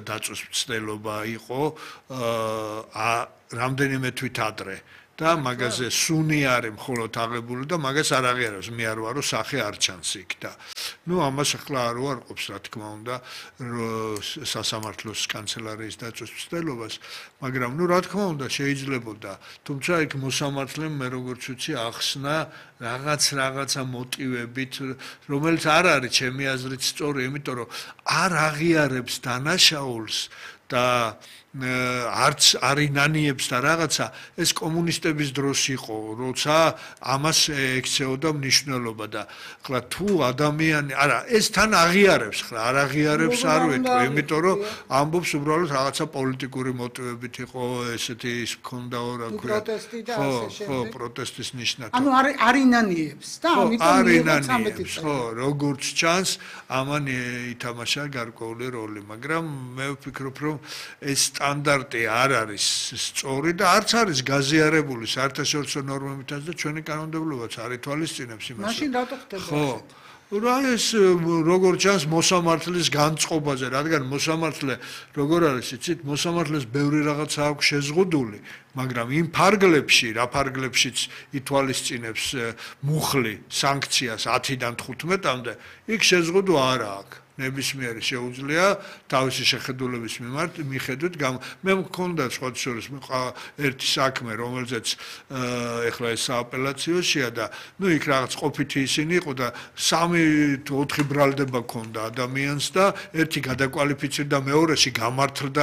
დაწვის მცდელობა იყო რამდენიმე თვით ადრე. და მაგაზე სუნი არის მხოლოდ აღებული და მაგას არ აღიარებს მე არ ვარო სახე არ ჩანს იქ და ამას ახლა არ უარყოფს რა თქმა უნდა სასამართლოს კანცელარიის დაწვის მცდელობას მაგრამ რა თქმა უნდა შეიძლებოდა თუმცა იქ მოსამართლემ მე როგორც ვიცი ახსნა რაღაცა მოტივებით რომელიც არ არის ჩემი აზრით სწორი იმიტომ რომ არ აღიარებს დანაშაულს და არც არინანიებს და რაღაცა ეს კომუნისტების დროს იყო როცა ამას ექცეოდა მნიშვნელობა და ხლა თუ ადამიანი არა ეს თან აღიარებს ხლა არ აღიარებს არ ვეტყვი იმიტომ რომ ამბობს უბრალოდ რაღაცა პოლიტიკური მოტივებით იყო ესეთი ის მქონდაო რა ქვია ხო პროტესტის ნიშნად ანუ არინანიებს და ამიტომ ხო როგორც ჩანს ამან ითამაშა გარკვეული როლი მაგრამ მე ვფიქრობ რომ ეს სტანდარტი არ არის სწორი და არც არის გაზიარებული საერთაშორისო ნორმებითაც და ჩვენი კანონმდებლობაც არ ითვალისწინებს იმას. მაშინ რატო ხდება? ხო. რა ეს როგორ ჩანს მოსამართლის განწყობაზე, რადგან მოსამართლე როგორ არის იცით, მოსამართლეს ბევრი რაღაცა აქვს შეზღუდული, მაგრამ იმ ფარგლებში, რა ფარგლებშიც ითვალისწინებს მუხლი სანქციას 10-დან 15-მდე, იქ შეზღუდვა არ აქვს. ნებისმიერი შეუძლია თავისი შეხედულების მიხედვით მე მქონდა სხვა შორის ერთი საქმე რომელზეც ეხლა ეს სააპელაციოშია და იქ რაღაც ყოფითი ისინი იყო და 3-4 ბრალდება ქონდა ადამიანს და ერთი გადაკვალიფიცირდა მეორეში გამართლდა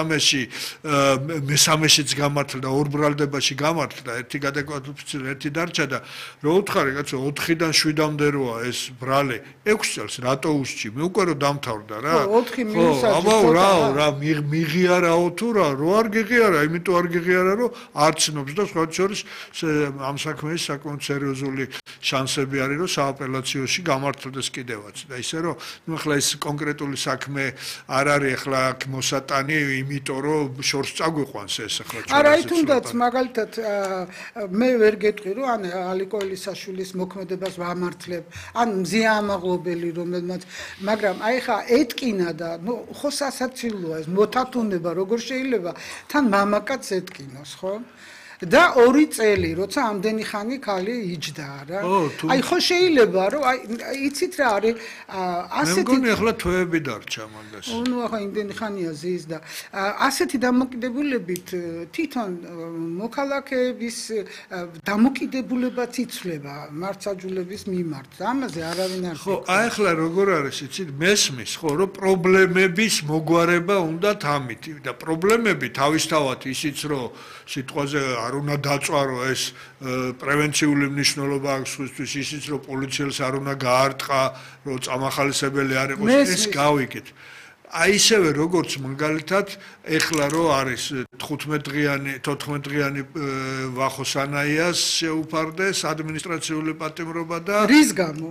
მესამეშიც გამართლდა 2 ბრალდებაში გამართლდა ერთი გადაკვალიფიცირდა ერთი დარჩა და რო უთხარი კაცო 4-დან 7-მდე როა ეს ბრალი 6 წელს რატო უსჭი მე რო დამთავრდა რა. ხო, 4 მიუსაჯი. რა მიღიარაო თუ რა არ გიღიარა, იმიტომ არ გიღიარა რომ არ ცნობს და სხვა შორის ამ საქმეის საკმაოდ სერიოზული შანსები არის რომ სააპელაციოში გამართლდეს კიდევაც და ისე რომ ახლა ეს კონკრეტული საქმე არ არის ახლა მოსატანი, იმიტომ რომ შორს წაგვიყვანს ეს ახლა ჩვენ. არა, თუნდაც მაგალითად მე ვერ გეტყვი რომ ან ალიკო ელისაშვილის მოქმედებას ვამართლებ, ან მზია ამაღლობელი რომელმაც მაგრამ აი ხა ეტკინა და ხო სასაცილოა ეს მოთათუნება როგორ შეიძლება თან მამაკაც ეტკინოს ხო და 2 წელი როცა ამდენი ხანი ქალი იჯდა რა აი ხო შეიძლება რომ აი იცით რა არის ასეთი მე მგონი ახლა თვეები დარჩა მაგას ახლა იმდენი ხანია ზის და ასეთი დამოკიდებულებით თვითონ მოქალაქეების დამოკიდებულებაც იცვლება მართლმსაჯულების მიმართ ამაზე არავინ არ ხო აი ახლა როგორ არის იცით მესმის ხო რომ პრობლემების მოგვარება უნდათ ამით და პრობლემები თავისთავად ისიც რომ სიტყვაზე არ უნდა დაწვარო ეს პრევენციული მნიშვნელობა აქვს სხვისთვის ისიც რომ პოლიციელს არ უნდა გაარტყა რომ წამახალისებელი არ იყოს ეს გავიგეთ აი ისევე როგორც მაგალითად ეხლა რო არის 15 დღიანი ვახოსანაიას შეუფარდეს ადმინისტრაციული პატიმრობა და რის გამო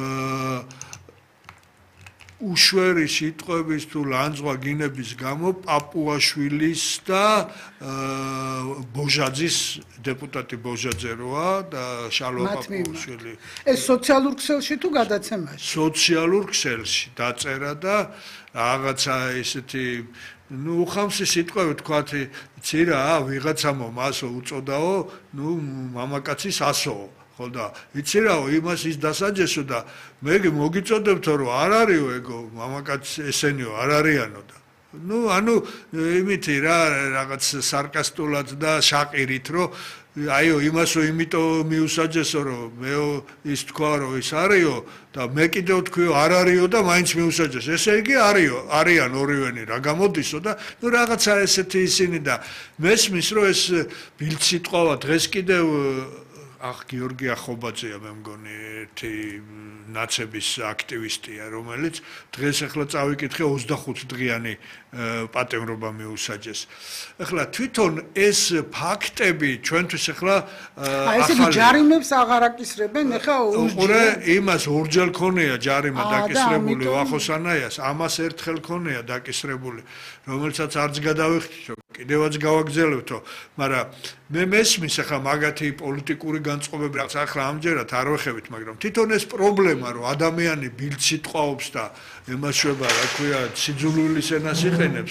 უშვერი სიტყვების თუ ლანძღვა გინების გამო პაპუაშვილის და ბოჟაძის დეპუტატი ბოჟაძე როა და შალვა პაპუაშვილი ეს სოციალურ ქსელში თუ გადაცემაში სოციალურ ქსელში დაწერა და რაღაცა ესეთი უხამსი სიტყვები თქვათ იცი რა ვიღაცამო მასო უწოდაო მამაკაცის ასოო ხო და იცი რაო იმას ის დასაჯესო და მე მოგიწოდებთო რომ არ არისო ეგო მამაკაც ესენიო არ არიანო და ანუ იმითი რა რაღაც სარკასტულად და შაყირით რომ აიო იმასო იმიტომ მიუსაჯესო რომ მე ის თქვა რომ ის არისო და მე კიდევ თქვიო არ არისო და მაინც მიუსაჯეს ესე იგი არიან ორივენი რა გამოდისო და რაღაცა ესეთი ისინი და მესმის რომ ეს ბილდსიტყვა დღეს კიდევ გიორგი ახობაძეა მე მგონი ერთი ნაცების აქტივისტია რომელიც დღეს ახლა წავიკითხე 25 დღიანი პატიმრობა მიუსაჯეს. ახლა თვითონ ეს ფაქტები ჩვენთვის ახლა ახალი ჯარიმებს აღარ აკისრებენ ახლა უყურე იმას ორჯერ ქონია ჯარიმა დაკისრებული ვახოსანაიას ამას ერთხელ ქონია დაკისრებული რომელსაც არც გადავიხდით კიდევაც გავაგზავნებთო მაგრამ მე მესმის ახლა მაგათი პოლიტიკური განწყობები რაღაც ახლა ამჯერად არ ვეხებით მაგრამ თვითონ ეს პრობლემა რომ ადამიანი ბილდსიტყვაობს და ემაშვება რა ქვია სიძულვილის ენას იყენებს